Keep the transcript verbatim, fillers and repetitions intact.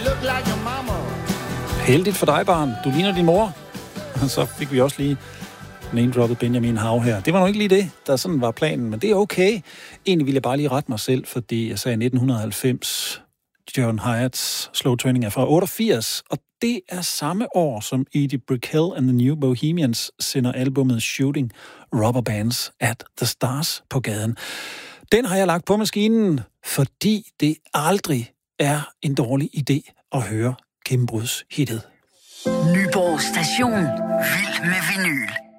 look like your mama. Heldigt for dig, barn. Du ligner din mor. Og så fik vi også lige name-droppet Benjamin Hav her. Det var nok ikke lige det, der sådan var planen, men det er okay. Egentlig ville jeg bare lige rette mig selv, fordi jeg sagde nitten halvfems. John Hyatts Slow Turning er fra otteogfirs, og det er samme år, som Edie Brickell and the New Bohemians sender albumet Shooting Rubber Bands at the Stars på gaden. Den har jeg lagt på maskinen, fordi det aldrig er en dårlig idé at høre gennembrudshittet. Nyborg Station. Vild med vinyl.